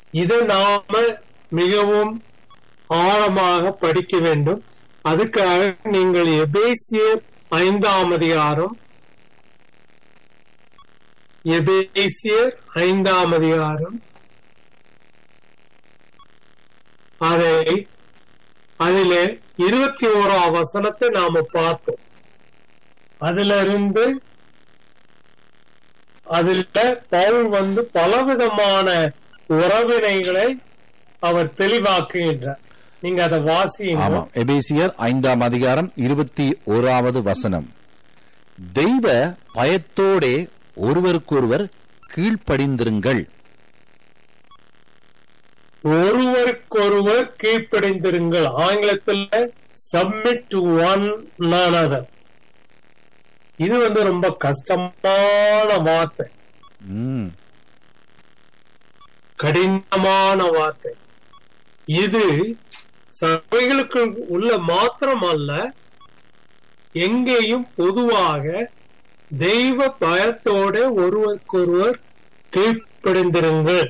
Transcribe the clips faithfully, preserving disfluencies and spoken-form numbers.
இதை நாம மிகவும் ஆழமாக படிக்க வேண்டும். அதுக்காக நீங்கள் எபேசியர் ஐந்தாம் அதிகாரம் எபேசியர் ஐந்தாம் அதிகாரம் அதை அதிலே இருபத்தி ஓராம் வசனத்தை நாம பார்த்தோம். அதுல இருந்து அதுல பவுல் வந்து பலவிதமான உறவினைகளை அவர் தெளிவாக்குகின்றார். நீங்க அதை வாசியுங்க. எபேசியர் ஐந்தாம் அதிகாரம் இருபத்தி ஓராவது வசனம். தெய்வ பயத்தோடே ஒருவருக்கொருவர் கீழ்ப்படிந்திருங்கள். ஒருவருக்கொருவர் கீழ்ப்படிந்திருங்கள். ஆங்கிலத்தில் சப்மிட் டு ஒன் another. இது வந்து ரொம்ப கஷ்டமான வார்த்தை, கடினமான வார்த்தை. இது சபைகளுக்கு உள்ள மாத்திரமல்ல, எங்கேயும் பொதுவாக தெய்வ பயத்தோட ஒருவருக்கொருவர் கீழ்ப்படிந்திருங்கள்.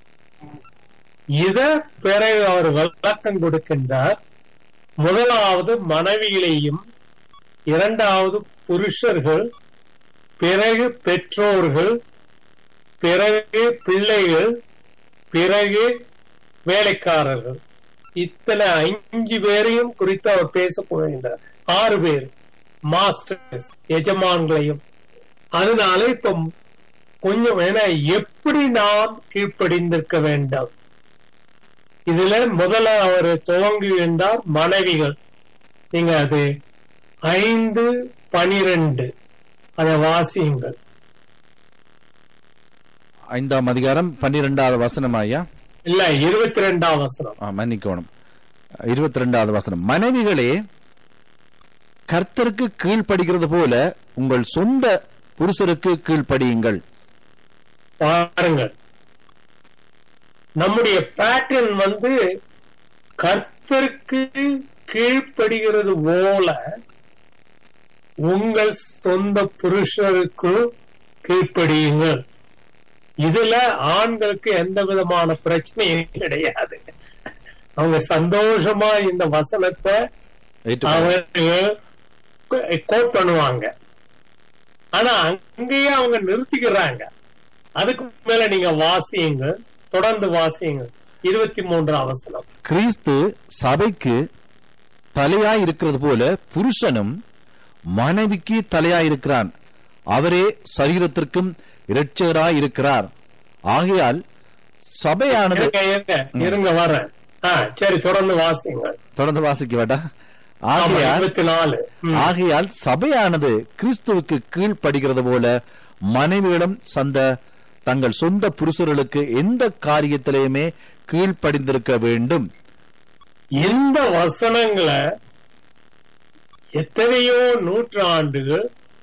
இத பிறகு அவர் விளக்கம் கொடுக்கின்றார். முதலாவது மனைவிகளையும், இரண்டாவது புருஷர்கள், பிறகு பெற்றோர்கள், பிறகு பிள்ளைகள், பிறகு வேலைக்காரர்கள். இத்தனை அஞ்சு பேரையும் குறித்து அவர் பேச போகின்றார். ஆறு பேர் மாஸ்டர்ஸ், எஜமான்களையும். அதனால இப்ப கொஞ்சம் வேணா எப்படி நாம் கீழ்ப்படிந்திருக்க வேண்டும். இதுல முதல்ல அவர் துவங்குகின்றார் மனைவிகள். நீங்க அது ஐந்து பனிரெண்டு அதை வாசியுங்கள். ஐந்தாம் அதிகாரம் பன்னிரெண்டாவது வசனம் ஐயா. இல்ல, இருபத்தி ரெண்டாம் வசனம். மன்னிக்கணும், இருபத்தி ரெண்டாவது வசனம். மனைவிகளே, கர்த்தருக்கு கீழ்ப்படுகிறது போல உங்கள் சொந்த புருஷருக்கு கீழ்ப்படியுங்கள். பாருங்கள், நம்முடைய பேட்டர்ன் வந்து கர்த்தருக்கு கீழ்ப்படுகிறது போல உங்கள் சொந்த புருஷருக்கு கீழ்ப்படியுங்கள். இதுல ஆண்களுக்கு எந்த விதமான பிரச்சனையும் கிடையாது. அவங்க சந்தோஷமா இந்த வசனத்தை அவங்க கோட் பண்ணுவாங்க. ஆனா அங்கேயே அவங்க நிறுத்திக்கிறாங்க. அதுக்கு மேல நீங்க வாசியுங்க, தொடர்ந்து வாசியுங்க. இருபத்தி மூன்றாம் வசனம். கிறிஸ்து சபைக்கு தலையாய் இருக்கிறது போல புருஷனும் மனைவிக்கு தலையாயிருக்கிறான். அவரே சரீரத்திற்கும் இரட்சகராய் இருக்கிறார். ஆகையால் சபையானது இருங்க வர சரி தொடர்ந்து வாசிங்க. தொடர்ந்து வாசிக்க வேண்டா. ஆகையால் சபையானது கிறிஸ்துவுக்கு கீழ்ப்படுகிறது போல மனைவியிடம் சந்த தங்கள் சொந்த புருஷர்களுக்கு எந்த காரியத்திலேயுமே கீழ்ப்படிந்திருக்க வேண்டும். இந்த வசனங்களை எத்தனையோ நூற்றாண்டுகள்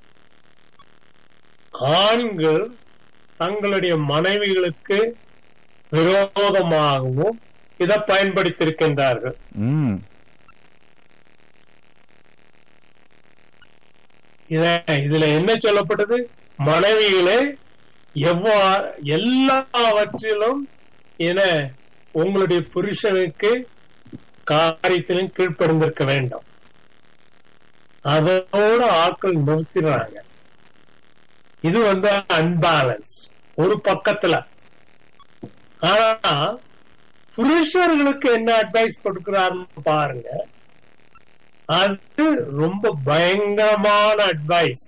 ஆண்கள் தங்களுடைய மனைவிகளுக்கு விரோதமாகவும் இதை பயன்படுத்தியிருக்கின்றார்கள். இதுல என்ன சொல்லப்பட்டது? மனைவிகளே, எவ்வாறு எல்லாவற்றிலும் என உங்களுடைய புருஷனுக்கு காரியத்திலும் கீழ்ப்படிந்திருக்க வேண்டும். அதோட ஆட்கள் நிறுத்திடுறாங்க. இது வந்து அன்பேலன்ஸ் ஒரு பக்கத்துல. ஆனா புருஷர்களுக்கு என்ன அட்வைஸ் கொடுக்கிறாருன்னு பாருங்க. அது ரொம்ப பயங்கரமான அட்வைஸ்.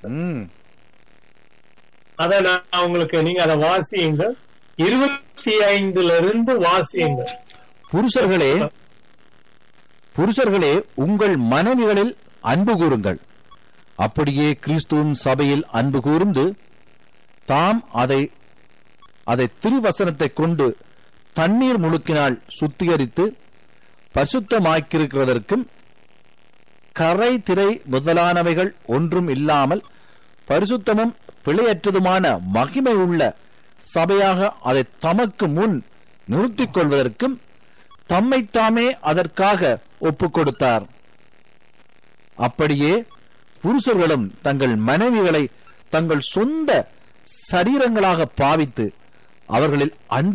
அத நான் உங்களுக்கு, நீங்க அதை வாசியுங்க. இருபத்தி ஐந்துல இருந்து வாசியுங்க. புருஷர்களே புருஷர்களே உங்கள் மனைவிகளில் அன்பு கூறுங்கள். அப்படியே கிறிஸ்துவும் சபையில் அன்பு கூர்ந்து தாம் அதை அதை திருவசனத்தை கொண்டு தண்ணீர் முழுக்கினால் சுத்திகரித்து பரிசுத்தமாக்கியிருக்கிறதற்கும் கரை திரை முதலானவைகள் ஒன்றும் இல்லாமல் பரிசுத்தமும் பிழையற்றதுமான மகிமை உள்ள சபையாக அதை தமக்கு முன் நிறுத்திக் கொள்வதற்கும் தம்மைத்தாமே அதற்காக ஒப்புக் கொடுத்தார். அப்படியே புருஷர்களும் தங்கள் மனைவிகளை தங்கள் சொந்த சரீரங்களாக பாவித்து அவர்களில் அன்பு